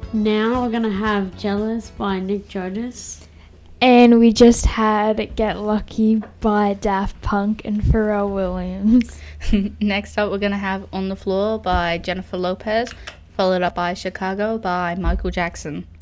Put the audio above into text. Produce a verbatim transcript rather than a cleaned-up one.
Now we're gonna have Jealous by Nick Jonas. And we just had Get Lucky by Daft Punk and Pharrell Williams. Next up, we're going to have On the Floor by Jennifer Lopez, followed up by Chicago by Michael Jackson.